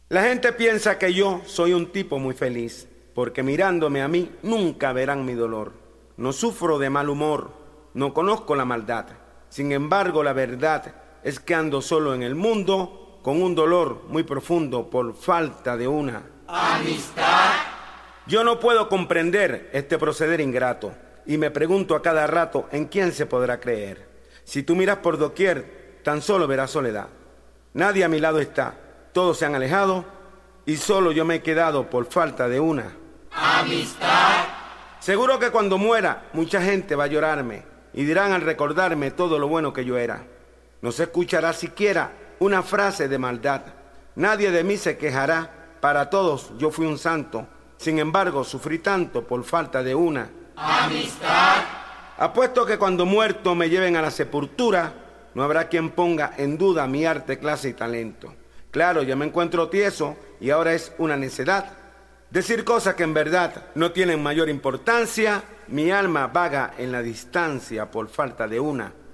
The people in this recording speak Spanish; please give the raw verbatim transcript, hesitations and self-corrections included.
La gente piensa que yo soy un tipo muy feliz, porque mirándome a mí nunca verán mi dolor. No sufro de mal humor, no conozco la maldad. Sin embargo, la verdad es que ando solo en el mundo con un dolor muy profundo por falta de una amistad. Yo no puedo comprender este proceder ingrato y me pregunto a cada rato en quién se podrá creer. Si tú miras por doquier, tan solo verás soledad. Nadie a mi lado está, todos se han alejado y solo yo me he quedado por falta de una amistad. Seguro que cuando muera mucha gente va a llorarme y dirán al recordarme todo lo bueno que yo era. No se escuchará siquiera una frase de maldad. Nadie de mí se quejará. Para todos yo fui un santo. Sin embargo, sufrí tanto por falta de una amistad. Apuesto que cuando muerto me lleven a la sepultura, no habrá quien ponga en duda mi arte, clase y talento. Claro, ya me encuentro tieso y ahora es una necedad decir cosas que en verdad no tienen mayor importancia. Mi alma vaga en la distancia por falta de una